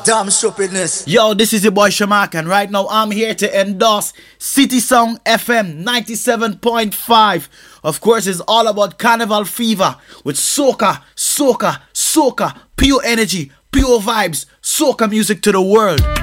Damn stupidness. Yo, this is your boy Shamak, and right now I'm here to endorse City Song FM 97.5. Of course, it's all about Carnival Fever with soca, soca, soca, pure energy, pure vibes, soca music to the world.